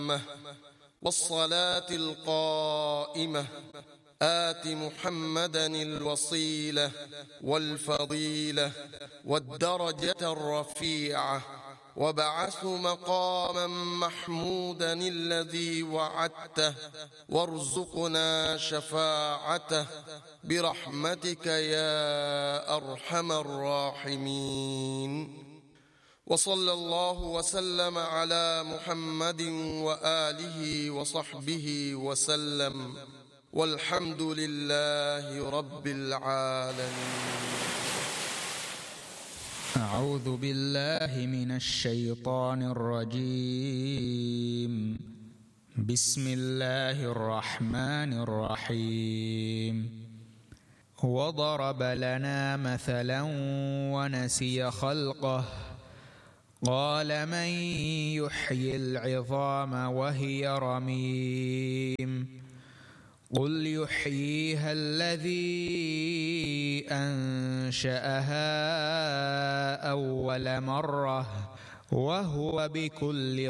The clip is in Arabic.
والصلاة القائمة آت محمدا الوصيلة والفضيلة والدرجة الرفيعة وابعثه مقاما محمودا الذي وعدته وارزقنا شفاعته برحمتك يا أرحم الراحمين. وصلى الله وسلم على محمد وآله وصحبه وسلم، والحمد لله رب العالمين. أعوذ بالله من الشيطان الرجيم. بسم الله الرحمن الرحيم. وضرب لنا مثلا ونسي خلقه قال من يحيي العظام وهي رميم قل يحييها الذي أنشأها أول مرة وهو بكل